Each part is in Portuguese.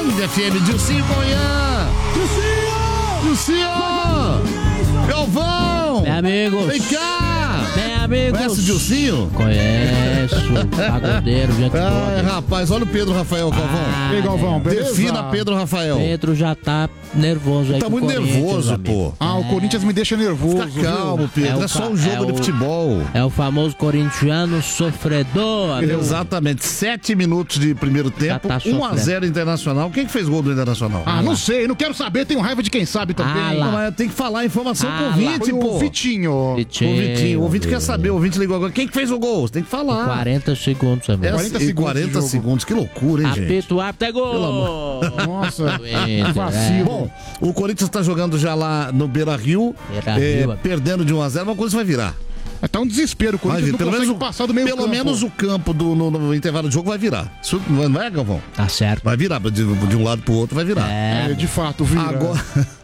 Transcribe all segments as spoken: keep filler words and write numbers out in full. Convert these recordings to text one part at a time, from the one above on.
Band F M, Dilcinho Manhã. Dilcinho! Dilcinho! Galvão! Meu amigo! Vem cá! Meu amigo! Conhece o Dilcinho? Conheço, pagodeiro, gente Ai, boa. rapaz, olha o Pedro Rafael, Galvão. Ah, E aí, Galvão, beleza? Defina Pedro Rafael. Pedro já tá nervoso aí Tá com muito o Corinthians, nervoso, amigo. pô. Ah, o Corinthians me deixa nervoso. Fica calmo, Pedro. É o É só ca- um jogo é de o- futebol. É o famoso corintiano sofredor, amigo. Exatamente. Sete minutos de primeiro tempo. tá um a sofrendo. zero Internacional. Quem que fez gol do Internacional? Ah, não sei, não quero saber, tenho raiva de quem sabe também. Ah, Não, lá. mas tem que falar a informação Ah, pro lá. ouvinte, Foi o pô. Vitinho. Vitinho, O Vitinho, o ouvinte amigo. quer saber, o ouvinte ligou agora. Quem que fez o gol? Você tem que falar. quarenta segundos, amigo. É, quarenta e segundos quarenta de jogo. segundos, que loucura, hein, gente? Apito, apito, é gol! Nossa, Inter, vacilo. Bom, o Corinthians tá jogando já lá no Beira-Rio, Beira-Rio, é, perdendo de um a zero, uma coisa vai virar. Tá um desespero, o Vai Corinthians vir. não Pelo consegue menos, o- passar do meio pelo campo. menos o campo do, no, no intervalo de jogo vai virar. Isso não é, Galvão? Tá certo. Vai virar, de, de um lado pro outro vai virar. É, É, de fato, vira. Agora,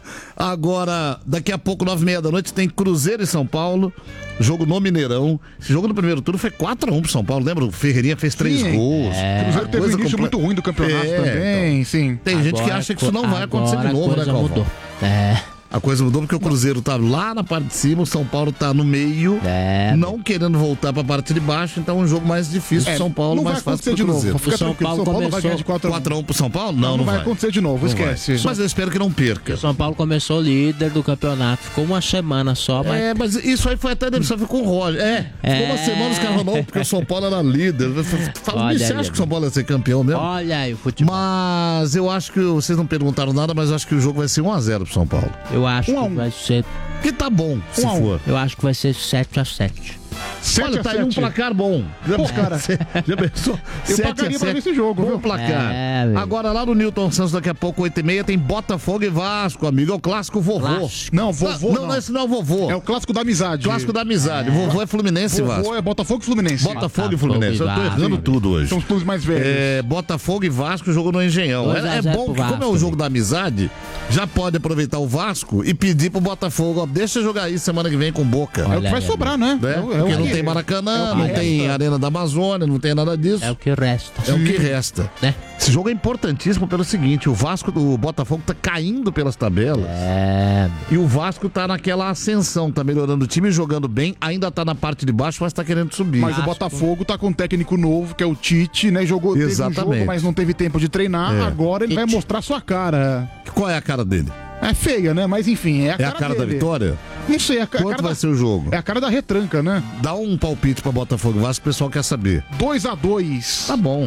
agora, daqui a pouco, nove e meia da noite, tem Cruzeiro e São Paulo, jogo no Mineirão. Esse jogo no primeiro turno foi quatro a um pro São Paulo, lembra? O Ferreirinha fez três Sim. gols. O Cruzeiro teve um Coisa início comple- muito ruim do campeonato É, também, sim. Tem gente que agora acha que isso não vai co- acontecer de agora novo, a né, coisa Galvão? mudou. É, A coisa mudou porque o Cruzeiro tá lá na parte de cima, o São Paulo tá no meio, é. não querendo voltar pra parte de baixo, então é um jogo mais difícil pro É, São Paulo, não vai mais fácil acontecer pro de novo. Cruzeiro. Fica O São tranquilo, Paulo São Paulo vai começou ganhar de quatro a um. quatro a um pro São Paulo? Não, Não, não, vai vai. acontecer de novo, Não vai. esquece. Mas eu espero que não perca. O São Paulo começou líder do campeonato, ficou uma semana só, mas É, mas isso aí foi até demissão, ficou com o Roger. É, ficou uma É. semana os caras falaram, não, porque o São Paulo era líder. Fala, Olha você aí, acha que o São Paulo ia ser campeão mesmo? olha aí o futebol. Mas eu acho que vocês não perguntaram nada, mas eu acho que o jogo vai ser um a zero pro São Paulo. Eu acho Um a que um. vai ser, Que tá bom, se Um a um. for. eu acho que vai ser sete a sete. sete Olha, a tá aí um sete. placar bom. Pô, cara, Já pensou? eu sete a pagaria pra sete. ver esse jogo, Bom viu? placar. É, amigo. Agora lá no Newton Santos, daqui a pouco, oito e meia, tem Botafogo e Vasco, amigo. É o clássico vovô. Clássico. Não, vovô não, não. esse não é o vovô. É o clássico da amizade. Clássico da amizade. Vovô é Fluminense e Vasco. Vovô é Botafogo e Fluminense. Botafogo e Botafogo Fluminense. e Eu tô Vasco. errando tudo hoje. São os clubes mais velhos. É, Botafogo e Vasco, jogo no Engenhão. dois a É, é zero bom pro que, como é o Vasco, jogo da amizade, já pode aproveitar o Vasco e pedir pro Botafogo, ó, deixa eu jogar aí semana que vem com Boca. É o que Olha vai aí, sobrar, né? Né? É o- é o Porque não que- tem Maracanã, é o não que tem resta. Arena da Amazônia, não tem nada disso. É o que resta. É o que resta. Né? Esse jogo é importantíssimo pelo seguinte: o Vasco, o Botafogo tá caindo pelas tabelas. É, E o Vasco tá naquela ascensão, tá melhorando o time, jogando bem, ainda tá na parte de baixo, mas tá querendo subir. Mas o Vasco. Botafogo tá com um técnico novo, que é o Tite, né? Jogou teve um Exatamente. jogo, mas não teve tempo de treinar. É. Agora ele vai Tite. mostrar sua cara. Qual é a cara dele? É feia, né? Mas enfim, é a É cara a cara da dele. vitória? Não sei, é a, ca- Quanto cara vai da... ser o jogo? é a cara da retranca, né? Dá um palpite pra Botafogo e Vasco, o pessoal quer saber. dois a dois. Tá bom.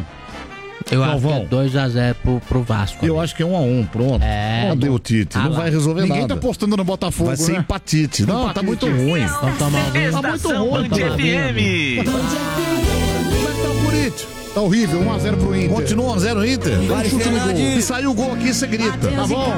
eu acho que Galvão. é dois a zero pro, pro Vasco. Eu amigo. acho que é um a um, pronto. É. Cadê o Tite? Ah Não lá. vai resolver Ninguém nada. tá apostando no Botafogo, Vai ser né? empatite. Não, tá Empatite. muito ruim. Vamos tomar um vinho. Tá muito Estação ruim. Band Tá F M. Como é que tá o Corinthians? Tá horrível, um a zero pro Inter. Continua um a zero Inter? Dá um chute no gol. E saiu o gol aqui, você grita. Tá bom.